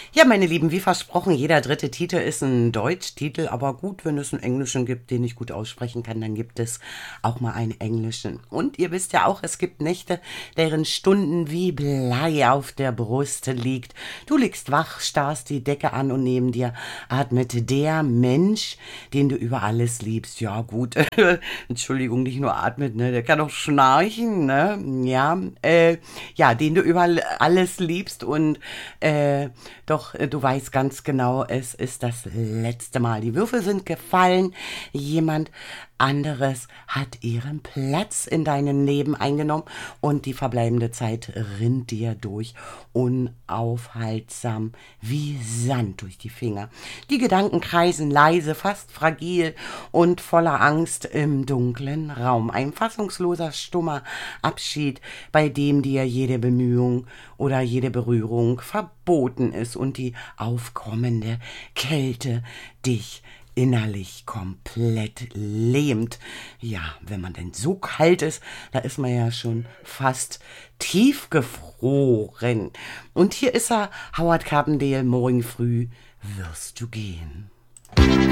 Ja, meine Lieben, wie versprochen, jeder dritte Titel ist ein Deutschtitel, aber gut, wenn es einen englischen gibt, den ich gut aussprechen kann, dann gibt es auch mal einen englischen. Und ihr wisst ja auch, es gibt Nächte, deren Stunden wie Blei auf der Brust liegt. Du liegst wach, starrst die Decke an und neben dir atmet der Mensch, den du über alles liebst. Ja, gut, Entschuldigung, nicht nur atmet, ne, der kann auch schnarchen, ne, ja, ja, den du über alles liebst und doch du weißt ganz genau, es ist das letzte Mal. Die Würfel sind gefallen. Jemand anderes hat ihren Platz in deinem Leben eingenommen und die verbleibende Zeit rinnt dir durch, unaufhaltsam wie Sand durch die Finger. Die Gedanken kreisen leise, fast fragil und voller Angst im dunklen Raum. Ein fassungsloser, stummer Abschied, bei dem dir jede Bemühung oder jede Berührung verboten ist und die aufkommende Kälte dich innerlich komplett lähmt. Ja, wenn man denn so kalt ist, da ist man ja schon fast tiefgefroren. Und hier ist er, Howard Carpendale, morgen früh wirst du gehen.